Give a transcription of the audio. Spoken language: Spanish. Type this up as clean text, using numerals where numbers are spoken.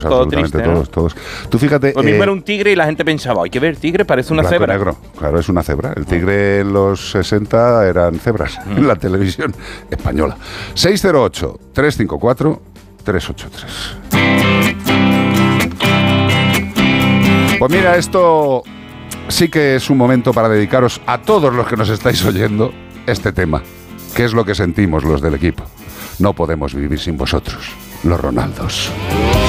absolutamente triste, ¿no? todos. Tú fíjate... Lo mismo era un tigre y la gente pensaba, hay que ver, tigre, parece una cebra. Negro, claro, es una cebra. El tigre en los 60 eran cebras en la televisión española. 608-354-383. Pues mira, esto sí que es un momento para dedicaros a todos los que nos estáis oyendo este tema, que es lo que sentimos los del equipo. No podemos vivir sin vosotros, los Ronaldos.